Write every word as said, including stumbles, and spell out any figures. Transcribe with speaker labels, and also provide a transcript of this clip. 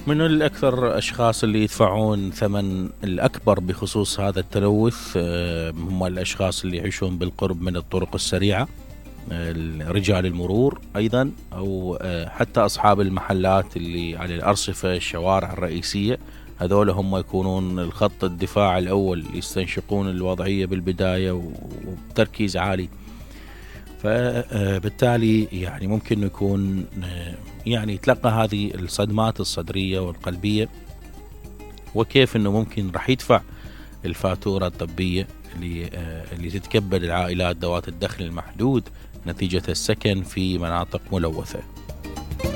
Speaker 1: من الأكثر أشخاص اللي يدفعون ثمن الأكبر بخصوص هذا التلوث هم الأشخاص اللي يعيشون بالقرب من الطرق السريعة، رجال المرور أيضا، أو حتى أصحاب المحلات اللي على الأرصفة الشوارع الرئيسية. هذول هم يكونون الخط الدفاع الأول، يستنشقون الوضعية بالبداية وبتركيز عالي. فبالتالي يعني ممكن يكون يعني يتلقى هذه الصدمات الصدرية والقلبية، وكيف أنه ممكن راح يدفع الفاتورة الطبية اللي اللي تتكبد العائلات ذوات الدخل المحدود نتيجة السكن في مناطق ملوثة.